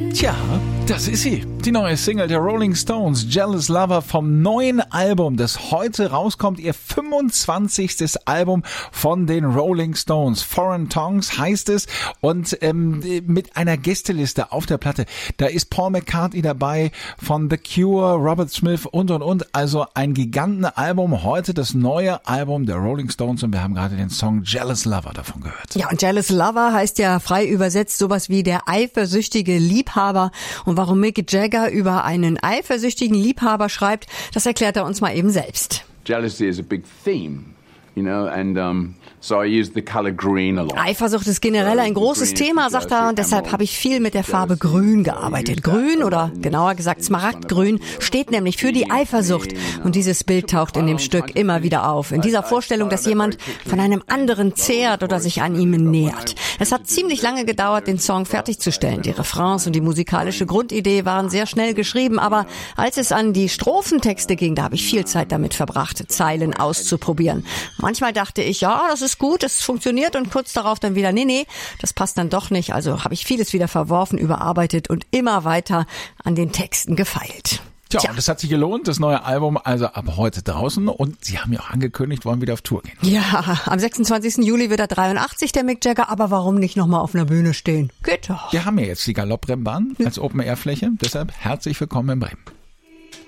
Tja, das ist sie. Die neue Single der Rolling Stones, Jealous Lover, vom neuen Album, das heute rauskommt. Ihr 25. Album von den Rolling Stones. Foreign Tongues heißt es. Und mit einer Gästeliste auf der Platte. Da ist Paul McCartney dabei, von The Cure, Robert Smith und. Also ein Gigantenalbum. Heute das neue Album der Rolling Stones. Und wir haben gerade den Song Jealous Lover davon gehört. Ja, und Jealous Lover heißt ja frei übersetzt sowas wie der eifersüchtige Liebhaber. Und warum Mick Jagger über einen eifersüchtigen Liebhaber schreibt, das erklärt er uns mal eben selbst. Jealousy is a big theme, you know, and so I use the color green a lot. Eifersucht ist generell ein großes Thema, sagt er, und deshalb habe ich viel mit der Farbe Grün gearbeitet. Grün, oder genauer gesagt Smaragdgrün, steht nämlich für die Eifersucht. Und dieses Bild taucht in dem Stück immer wieder auf. In dieser Vorstellung, dass jemand von einem anderen zehrt oder sich an ihm nähert. Es hat ziemlich lange gedauert, den Song fertigzustellen. Die Refrains und die musikalische Grundidee waren sehr schnell geschrieben, aber als es an die Strophentexte ging, da habe ich viel Zeit damit verbracht, Zeilen auszuprobieren. Manchmal dachte ich, ja, das ist gut, das funktioniert, und kurz darauf dann wieder, nee, das passt dann doch nicht. Also habe ich vieles wieder verworfen, überarbeitet und immer weiter an den Texten gefeilt. Tja, und das hat sich gelohnt, das neue Album also ab heute draußen, und Sie haben ja auch angekündigt, wollen wieder auf Tour gehen. Ja, am 26. Juli wird er 83, der Mick Jagger, aber warum nicht nochmal auf einer Bühne stehen? Geht doch. Wir haben ja jetzt die Galopprennbahn als Open-Air-Fläche, deshalb herzlich willkommen in Bremen.